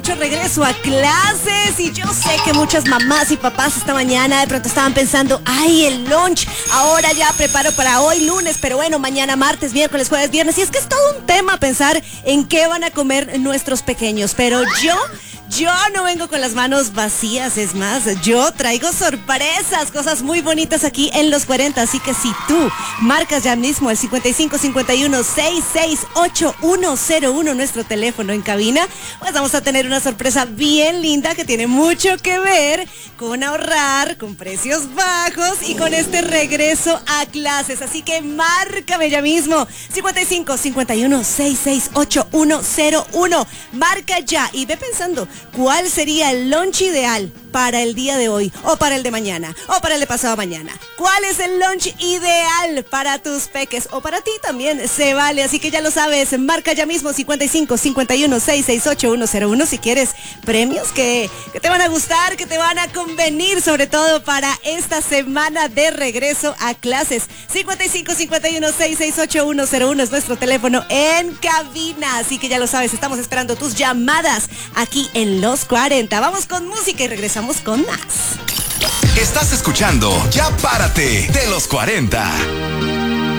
mucho regreso a clases y yo sé que muchas mamás y papás esta mañana de pronto estaban pensando, ay, el lunch, ahora ya preparo para hoy lunes, pero bueno, mañana martes, miércoles, jueves, viernes, y es que es todo un tema pensar en qué van a comer nuestros pequeños, pero yo no vengo con las manos vacías, es más, yo traigo sorpresas, cosas muy bonitas aquí en Los 40, así que si tú marcas ya mismo el 5551-668101, nuestro teléfono en cabina, pues vamos a tener una sorpresa bien linda que tiene mucho que ver con ahorrar, con precios bajos y con este regreso a clases, así que márcame ya mismo, 5551-668101, marca ya y ve pensando, ¿cuál sería el lunch ideal para el día de hoy, o para el de mañana, o para el de pasado mañana? ¿Cuál es el lunch ideal para tus peques? O para ti también se vale, así que ya lo sabes, marca ya mismo 5551-668101 si quieres premios que te van a gustar, que te van a convenir, sobre todo para esta semana de regreso a clases. 5551-668101 es nuestro teléfono en cabina, así que ya lo sabes, estamos esperando tus llamadas aquí en Los 40. Vamos con música y regresamos con más. Estás escuchando Ya Párate de Los 40.